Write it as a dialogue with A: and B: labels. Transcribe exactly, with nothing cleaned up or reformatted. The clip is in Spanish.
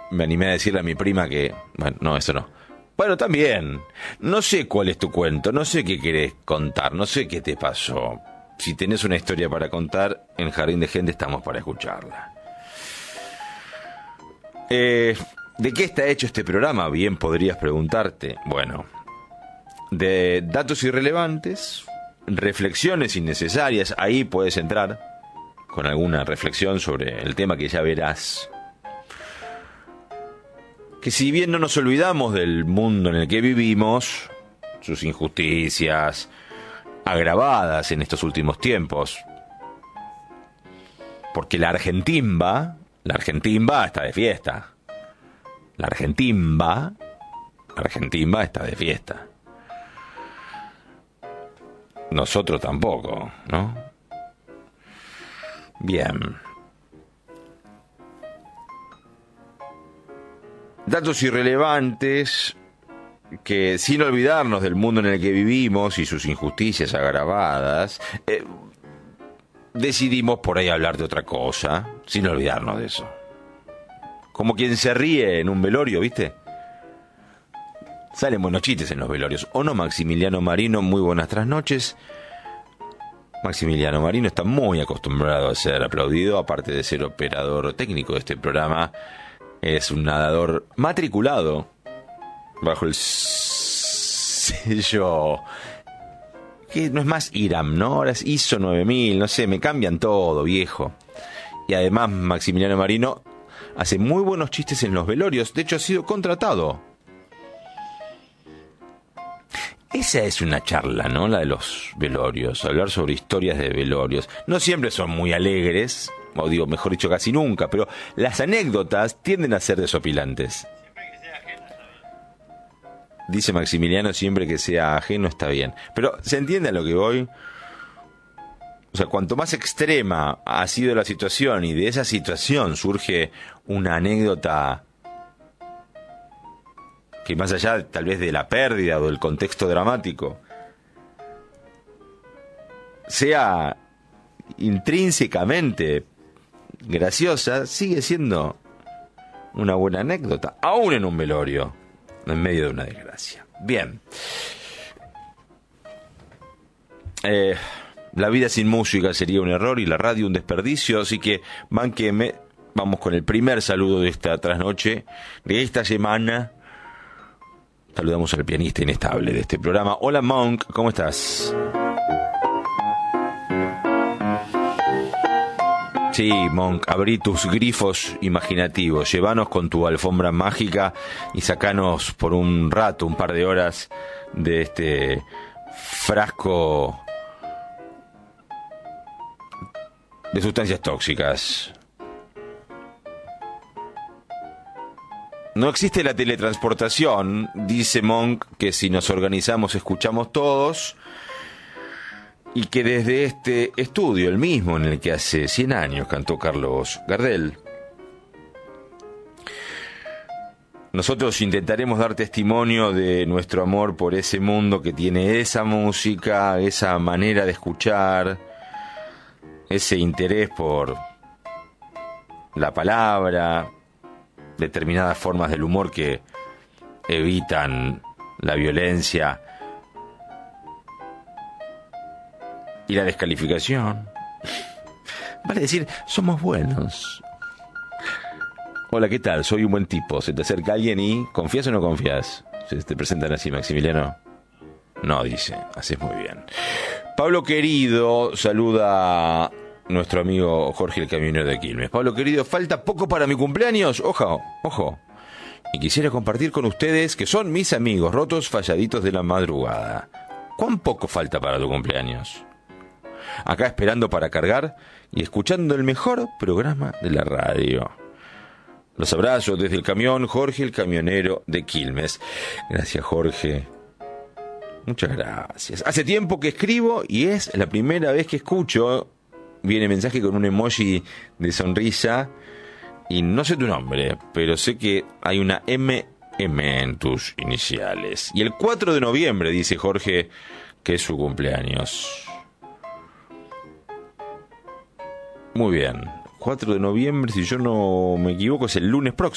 A: me animé a decirle a mi prima que... Bueno, no, eso no. Bueno, también. No sé cuál es tu cuento, no sé qué querés contar, no sé qué te pasó. Si tenés una historia para contar, en Jardín de Gente estamos para escucharla. Eh, ¿De qué está hecho este programa? Bien podrías preguntarte. Bueno, de datos irrelevantes, reflexiones innecesarias, ahí puedes entrar con alguna reflexión sobre el tema que ya verás. Que si bien no nos olvidamos del mundo en el que vivimos, sus injusticias agravadas en estos últimos tiempos, porque la Argentimba, la Argentimba está de fiesta. La Argentimba, la Argentimba está de fiesta. Nosotros tampoco, ¿no? Bien. Datos irrelevantes que, sin olvidarnos del mundo en el que vivimos y sus injusticias agravadas, eh, decidimos por ahí hablar de otra cosa, sin olvidarnos de eso. Como quien se ríe en un velorio, ¿viste? Salen buenos chistes en los velorios. ¿O no, Maximiliano Marino? Muy buenas trasnoches. Maximiliano Marino está muy acostumbrado a ser aplaudido, aparte de ser operador técnico de este programa. Es un nadador matriculado bajo el sello que no es más IRAM, ¿no? Ahora es I S O nueve mil, no sé, me cambian todo, viejo. Y además Maximiliano Marino hace muy buenos chistes en los velorios. De hecho, ha sido contratado. Esa es una charla, ¿no? La de los velorios. Hablar sobre historias de velorios. No siempre son muy alegres, o digo, mejor dicho, casi nunca, pero las anécdotas tienden a ser desopilantes. Siempre que sea ajeno está bien. Dice Maximiliano, siempre que sea ajeno está bien. Pero, ¿se entiende a lo que voy? O sea, cuanto más extrema ha sido la situación y de esa situación surge una anécdota que, más allá tal vez de la pérdida o del contexto dramático, sea intrínsecamente graciosa, sigue siendo una buena anécdota, aún en un velorio, en medio de una desgracia. Bien. Eh, la vida sin música sería un error y la radio un desperdicio, así que banqueme, vamos con el primer saludo de esta trasnoche, de esta semana. Saludamos al pianista inestable de este programa. Hola Monk, ¿cómo estás? Sí, Monk, abrí tus grifos imaginativos, llévanos con tu alfombra mágica y sacanos por un rato, un par de horas, de este frasco de sustancias tóxicas. No existe la teletransportación, dice Monk, que si nos organizamos escuchamos todos, y que desde este estudio, el mismo en el que hace cien años cantó Carlos Gardel, nosotros intentaremos dar testimonio de nuestro amor por ese mundo que tiene esa música, esa manera de escuchar, ese interés por la palabra, determinadas formas del humor que evitan la violencia y la descalificación. Vale decir, somos buenos. Hola, ¿qué tal? Soy un buen tipo. Se te acerca alguien y... ¿confías o no confías? ¿Se te presentan así, Maximiliano? No, dice. Haces muy bien. Pablo querido, saluda a nuestro amigo Jorge el camionero de Quilmes. Pablo querido, falta poco para mi cumpleaños. Ojo, ojo. Y quisiera compartir con ustedes que son mis amigos rotos falladitos de la madrugada. ¿Cuán poco falta para tu cumpleaños? Acá esperando para cargar y escuchando el mejor programa de la radio. Los abrazos desde el camión, Jorge el camionero de Quilmes. Gracias, Jorge. Muchas gracias. Hace tiempo que escribo y es la primera vez que escucho. Viene mensaje con un emoji de sonrisa. Y no sé tu nombre, pero sé que hay una M M en tus iniciales. Y el cuatro de noviembre, dice Jorge, que es su cumpleaños. Muy bien. cuatro de noviembre, si yo no me equivoco, es el lunes próximo.